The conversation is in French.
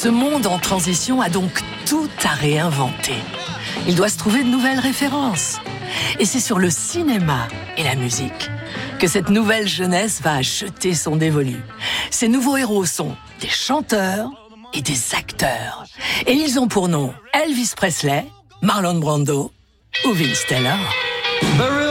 Ce monde en transition a donc tout à réinventer. Il doit se trouver de nouvelles références. Et c'est sur le cinéma et la musique que cette nouvelle jeunesse va jeter son dévolu. Ces nouveaux héros sont des chanteurs et des acteurs. Et ils ont pour nom Elvis Presley, Marlon Brando ou Vince Taylor.